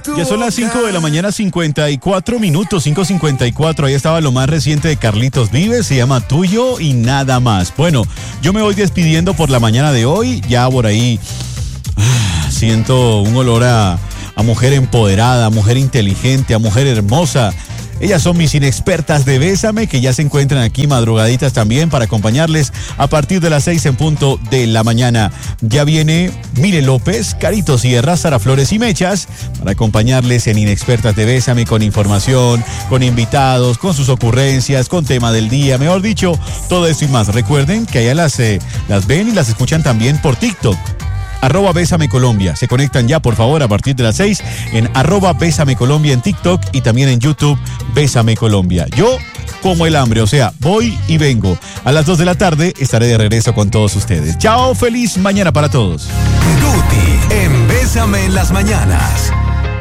Ya son las 5 de la mañana, 54 minutos, 5:54. Ahí estaba lo más reciente de Carlitos Vives, se llama Tuyo y Nada Más. Bueno, yo me voy despidiendo por la mañana de hoy. Ya por ahí siento un olor a mujer empoderada, a mujer inteligente, a mujer hermosa. Ellas son mis inexpertas de Bésame, que ya se encuentran aquí madrugaditas también para acompañarles a partir de las 6 en punto de la mañana. Ya viene Mire López, Carito Sierra, Sara Flores y Mechas para acompañarles en Inexpertas de Bésame con información, con invitados, con sus ocurrencias, con tema del día, mejor dicho, todo eso y más. Recuerden que allá las ven y las escuchan también por TikTok. @Bésame Colombia. Se conectan ya, por favor, a partir de las 6 en @Bésame Colombia en TikTok y también en YouTube Bésame Colombia. Yo como el hambre, o sea, voy y vengo. A las 2 de la tarde estaré de regreso con todos ustedes. Chao, feliz mañana para todos. Guti en Bésame en las mañanas.